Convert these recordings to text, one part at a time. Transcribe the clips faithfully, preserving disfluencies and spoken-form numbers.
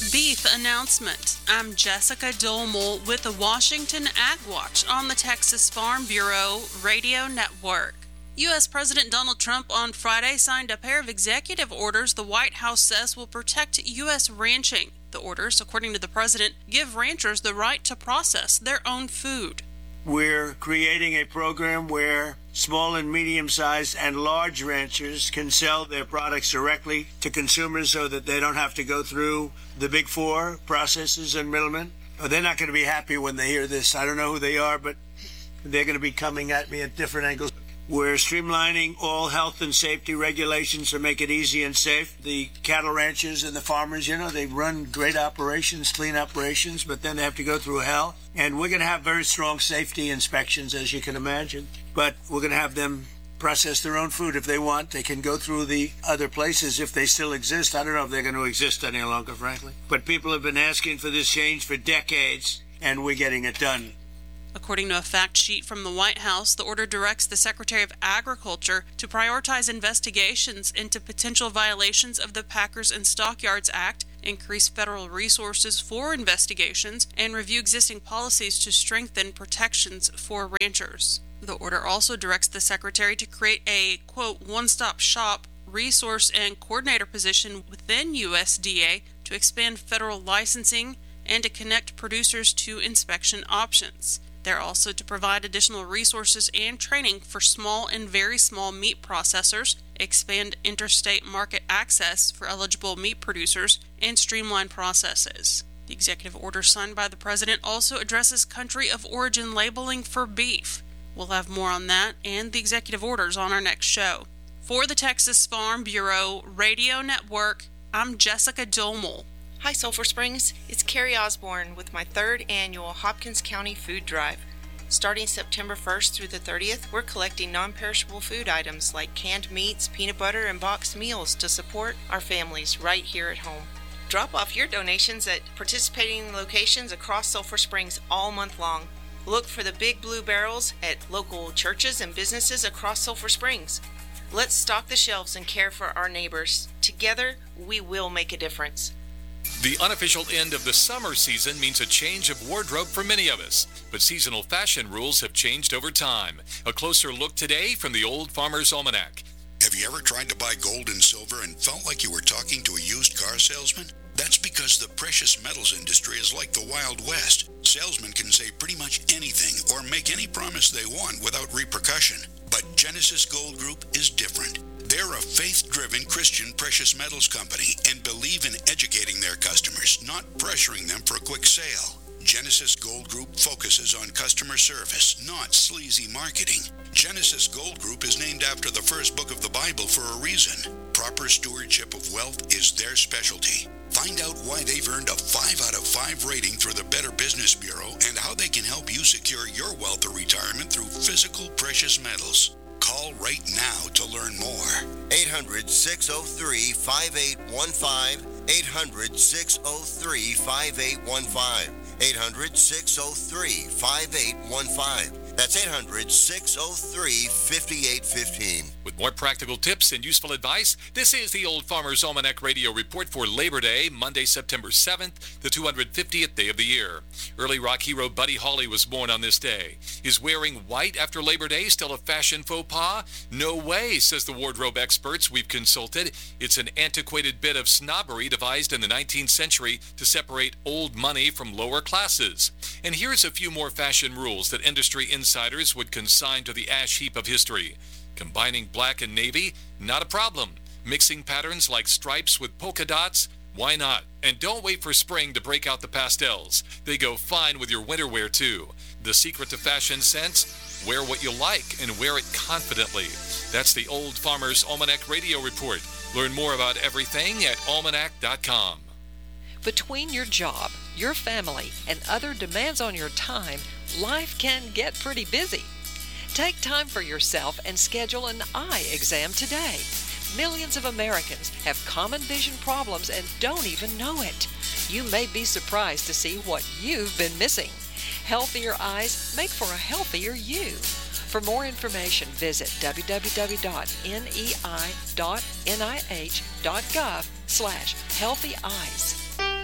Beef announcement. I'm Jessica Dolmel with the Washington Ag Watch on the Texas Farm Bureau Radio Network. U S. President Donald Trump on Friday signed a pair of executive orders the White House says will protect U S ranching. The orders, according to the president, give ranchers the right to process their own food. We're creating a program where small and medium-sized and large ranchers can sell their products directly to consumers so that they don't have to go through the big four processors and middlemen. Oh, they're not going to be happy when they hear this. I don't know who they are, but they're going to be coming at me at different angles. We're streamlining all health and safety regulations to make it easy and safe. The cattle ranchers and the farmers, you know, they run great operations, clean operations, but then they have to go through hell. And we're going to have very strong safety inspections, as you can imagine. But we're going to have them process their own food if they want. They can go through the other places if they still exist. I don't know if they're going to exist any longer, frankly. But people have been asking for this change for decades, and we're getting it done. According to a fact sheet from the White House, the order directs the Secretary of Agriculture to prioritize investigations into potential violations of the Packers and Stockyards Act, increase federal resources for investigations, and review existing policies to strengthen protections for ranchers. The order also directs the Secretary to create a, quote, one-stop shop resource and coordinator position within U S D A to expand federal licensing and to connect producers to inspection options. They're also to provide additional resources and training for small and very small meat processors, expand interstate market access for eligible meat producers, and streamline processes. The executive order signed by the president also addresses country of origin labeling for beef. We'll have more on that and the executive orders on our next show. For the Texas Farm Bureau Radio Network, I'm Jessica Dolmel. Hi Sulphur Springs, it's Carrie Osborne with my third annual Hopkins County Food Drive. Starting September first through the thirtieth, we're collecting non-perishable food items like canned meats, peanut butter, and boxed meals to support our families right here at home. Drop off your donations at participating locations across Sulphur Springs all month long. Look for the big blue barrels at local churches and businesses across Sulphur Springs. Let's stock the shelves and care for our neighbors. Together, we will make a difference. The unofficial end of the summer season means a change of wardrobe for many of us, but seasonal fashion rules have changed over time. A closer look today from the Old Farmer's Almanac. Have you ever tried to buy gold and silver and felt like you were talking to a used car salesman? That's because the precious metals industry is like the Wild West. Salesmen can say pretty much anything or make any promise they want without repercussion. But Genesis Gold Group is different. They're a faith-driven Christian precious metals company and believe in educating their customers, not pressuring them for a quick sale. Genesis Gold Group focuses on customer service, not sleazy marketing. Genesis Gold Group is named after the first book of the Bible for a reason. Proper stewardship of wealth is their specialty. Find out why they've earned a five out of five rating through the Better Business Bureau and how they can help you secure your wealth or retirement through physical precious metals. Call right now to learn more. eight hundred, six oh three, five eight one five. eight hundred, six oh three, five eight one five. eight hundred, six oh three, five eight one five. That's eight hundred, six oh three, five eight one five. With more practical tips and useful advice, this is the Old Farmer's Almanac Radio Report for Labor Day, Monday, September seventh, the two hundred fiftieth day of the year. Early rock hero Buddy Holly was born on this day. Is wearing white after Labor Day still a fashion faux pas? No way, says the wardrobe experts we've consulted. It's an antiquated bit of snobbery devised in the nineteenth century to separate old money from lower classes. And here's a few more fashion rules that industry insiders would consign to the ash heap of history. Combining black and navy, not a problem. Mixing patterns like stripes with polka dots, why not? And don't wait for spring to break out the pastels. They go fine with your winter wear too. The secret to fashion sense? Wear what you like and wear it confidently. That's the Old Farmer's Almanac Radio Report. Learn more about everything at almanac dot com. Between your job, your family, and other demands on your time, life can get pretty busy. Take time for yourself and schedule an eye exam today. Millions of Americans have common vision problems and don't even know it. You may be surprised to see what you've been missing. Healthier eyes make for a healthier you. For more information, visit w w w dot n e i dot n i h dot gov slash healthy eyes.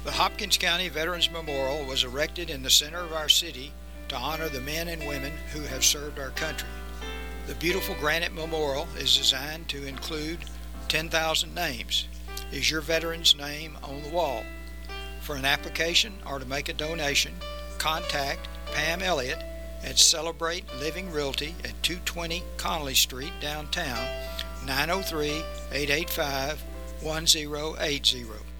The Hopkins County Veterans Memorial was erected in the center of our city to honor the men and women who have served our country. The beautiful granite memorial is designed to include ten thousand names. Is your veteran's name on the wall? For an application or to make a donation, contact Pam Elliott at Celebrate Living Realty at two twenty Connolly Street, downtown, nine oh three, eight eight five, one oh eight oh.